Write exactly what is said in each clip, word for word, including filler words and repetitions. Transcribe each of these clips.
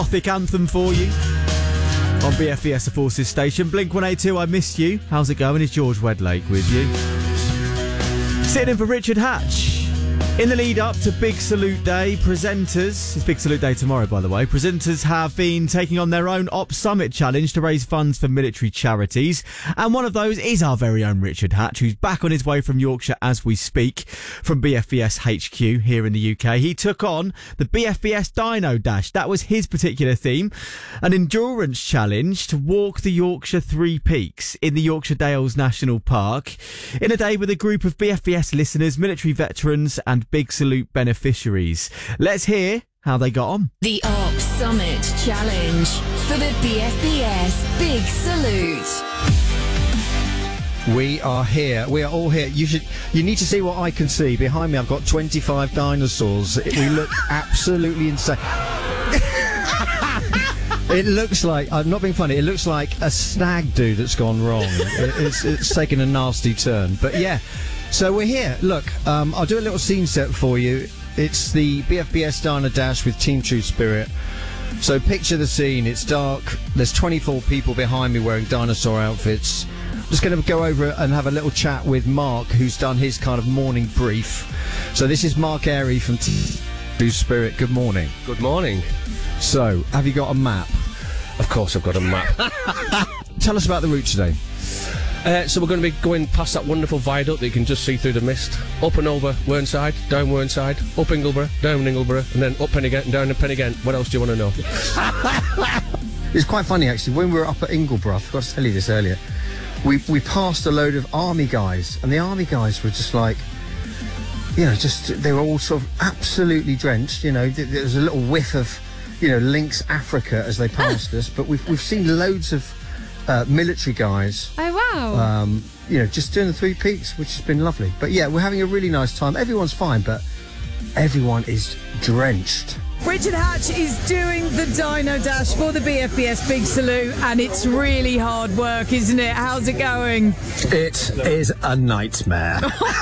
Gothic anthem for you on B F B S, the Forces station. Blink one eighty-two, I Missed You. How's it going? It's George Wedlake with you. Sitting in for Richard Hatch. In the lead up to Big Salute Day, presenters, it's Big Salute Day tomorrow by the way, presenters have been taking on their own Op Summit challenge to raise funds for military charities, and one of those is our very own Richard Hatch, who's back on his way from Yorkshire as we speak, from B F B S H Q here in the U K. He took on the B F B S Dino Dash. That was his particular theme, an endurance challenge to walk the Yorkshire Three Peaks in the Yorkshire Dales National Park in a day with a group of B F B S listeners, military veterans and Big Salute beneficiaries. Let's hear how they got on. The Op Summit Challenge for the B F B S Big Salute. We are here. We are all here. You should. You need to see what I can see behind me. I've got twenty-five dinosaurs. We look absolutely insane. It looks like, I'm not being funny, it looks like a stag do that's gone wrong. It, it's, it's taken a nasty turn. But yeah, so we're here. Look, um, I'll do a little scene set for you. It's the B F B S Dino Dash with Team True Spirit. So picture the scene. It's dark. There's twenty-four people behind me wearing dinosaur outfits. I'm just going to go over and have a little chat with Mark, who's done his kind of morning brief. So this is Mark Airy from Team True Spirit. Good morning. Good morning. So, have you got a map? Of course I've got a map. Tell us about the route today. Uh, so we're going to be going past that wonderful viaduct that you can just see through the mist. Up and over Whernside, down Whernside, up Ingleborough, down Ingleborough, and then up Pennygent and down Pennygent. What else do you want to know? It's quite funny actually, when we were up at Ingleborough, I forgot to tell you this earlier, we, we passed a load of army guys, and the army guys were just like, you know, just, they were all sort of absolutely drenched, you know, there was a little whiff of, you know, Lynx Africa as they passed us, but we've, we've seen loads of uh, military guys. Oh, wow. Um, you know, just doing the Three Peaks, which has been lovely. But yeah, we're having a really nice time. Everyone's fine, but everyone is drenched. Richard Hatch is doing the Dino Dash for the B F B S Big Salute, and it's really hard work, isn't it? How's it going? It is a nightmare.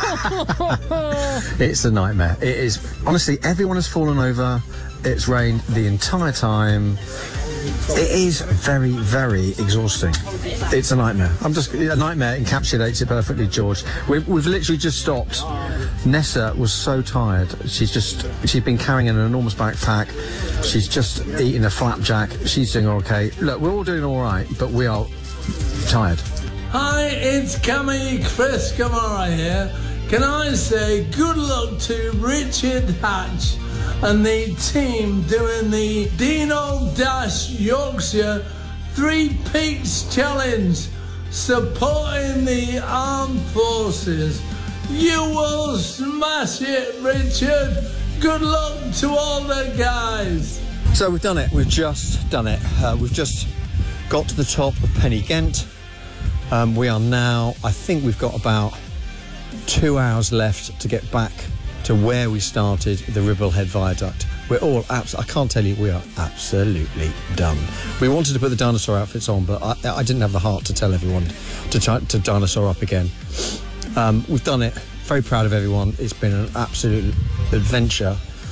It's a nightmare. It is, honestly, everyone has fallen over. It's rained the entire time. It is very, very exhausting. It's a nightmare. I'm just a nightmare encapsulates it perfectly, George. We've, we've literally just stopped. Nessa was so tired. She's just she's been carrying an enormous backpack. She's just eating a flapjack. She's doing okay. Look, we're all doing all right, but we are tired. Hi, it's Cammy Chris Kamara here. Can I say good luck to Richard Hatch and the team doing the Dino Dash Yorkshire Three Peaks Challenge, supporting the armed forces. You will smash it, Richard. Good luck to all the guys. So we've done it. We've just done it. Uh, we've just got to the top of Pennygent. Um, we are now, I think we've got about two hours left to get back to where we started, the Ribblehead Viaduct. We're all abs- I can't tell you, we are absolutely done. We wanted to put the dinosaur outfits on, but I, I didn't have the heart to tell everyone to try to dinosaur up again. Um, we've done it. Very proud of everyone. It's been an absolute adventure.